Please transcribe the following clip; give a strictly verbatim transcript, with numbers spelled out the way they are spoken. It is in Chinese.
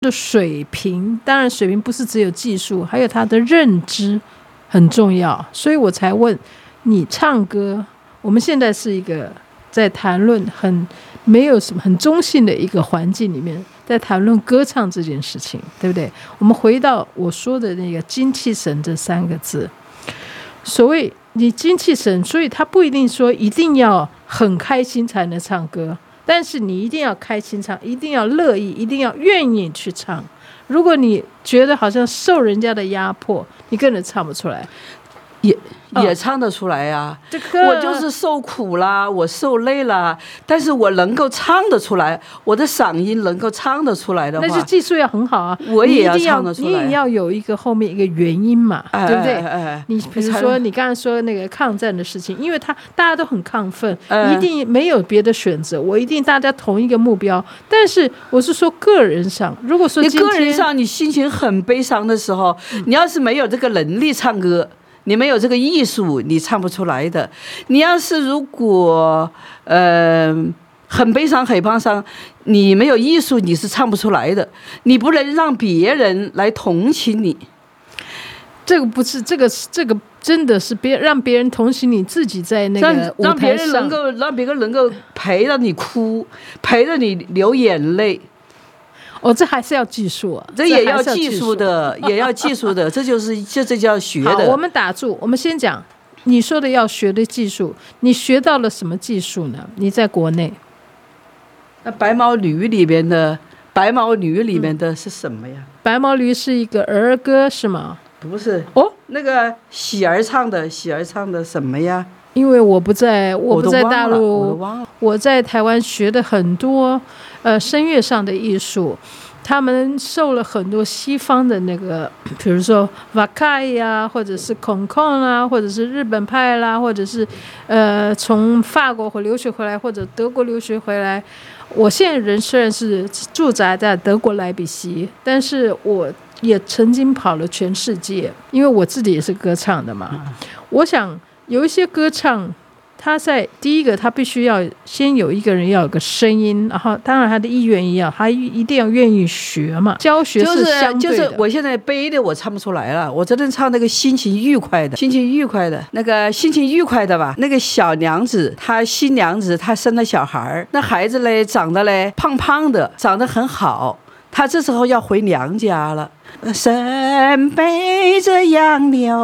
的水平，当然水平不是只有技术，还有他的认知很重要，所以我才问你唱歌。我们现在是一个在谈论很没有什么很中性的一个环境里面，在谈论歌唱这件事情，对不对？我们回到我说的那个精气神这三个字，所谓你精气神，所以他不一定说一定要很开心才能唱歌，但是你一定要开心唱，一定要乐意，一定要愿意去唱。如果你觉得好像受人家的压迫，你根本唱不出来。 也也唱得出来呀、啊这个， 我就是受苦啦，我受累啦，但是我能够唱得出来，我的嗓音能够唱得出来的话， 那就技术要很好啊。 我也要唱得出来， 你也要有一个后面一个原因嘛， 哎、 对不对？ 哎哎、 你比如说你刚才说那个抗战的事情，因为他大家都很亢奋， 哎、 一定没有别的选择，我一定大家同一个目标。但是我是说个人上，如果说你个人上你心情很悲伤的时候，嗯、你要是没有这个能力唱歌，你没有这个艺术，你唱不出来的。你要是如果呃很悲伤很悲伤，你没有艺术，你是唱不出来的。你不能让别人来同情你。 这个不是这个这个真的是别让别人同情你，自己在那个舞台上， 让别人能够让别人能够陪着你哭，陪着你流眼泪。 哦，这还是要技术啊， 这也要技术的，也要技术的，这就是这这叫学的。 好，我们打住，我们先讲你说的要学的技术，你学到了什么技术呢？你在国内， 那白毛驴里面的白毛驴里面的是什么呀？嗯、 白毛驴是一个儿歌是吗？ 不是哦， 那个喜儿唱的，喜儿唱的什么呀？ 因为我不在，我不在大陆， 我, 我, 我在台湾学的很多呃声乐上的艺术，他们受了很多西方的那个，比如说瓦卡呀，或者是孔孔啦，或者是日本派啦，或者是呃从法国留学回来，或者德国留学回来。我现在人虽然是驻扎在德国莱比锡，但是我也曾经跑了全世界，因为我自己也是歌唱的嘛。我想有一些歌唱，他在第一个，他必须要先有一个人要有个声音，然后当然他的意愿也要，他一定要愿意学嘛。教学是相对的， 就是就是我现在悲的我唱不出来了，我只能唱那个心情愉快的，心情愉快的那个心情愉快的吧。那个小娘子，她新娘子，她生了小孩，那孩子嘞长得嘞胖胖的，长得很好，她这时候要回娘家了，身背着杨柳。